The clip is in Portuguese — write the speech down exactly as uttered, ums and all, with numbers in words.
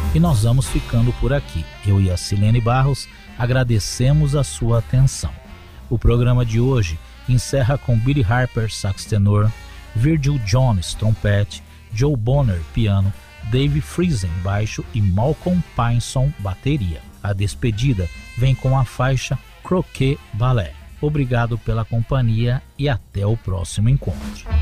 E nós vamos ficando por aqui. Eu e a Silene Barros agradecemos a sua atenção. O programa de hoje encerra com Billy Harper, sax tenor, Virgil Jones, trompete, Joe Bonner, piano, Dave Friesen, baixo e Malcolm Pinson, bateria. A despedida vem com a faixa Croquet Ballet. Obrigado pela companhia e até o próximo encontro.